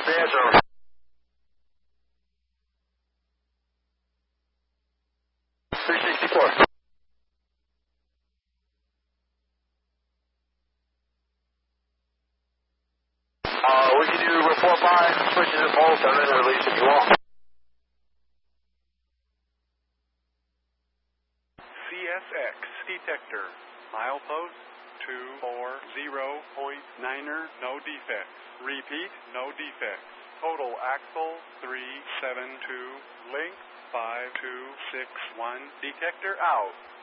Yes, sir. 364. We can do report by switches and bolts and then release if you want. CSX detector. Milepost 240.9er, no defects. Repeat, no defects. Total axle 372, length 5261. Detector out.